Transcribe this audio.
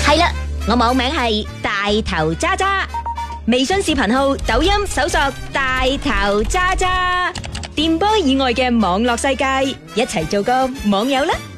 係啦，我網名係大頭渣渣，微信視頻號、抖音搜索大頭渣渣，電波以外嘅網絡世界，一齊做個網友啦！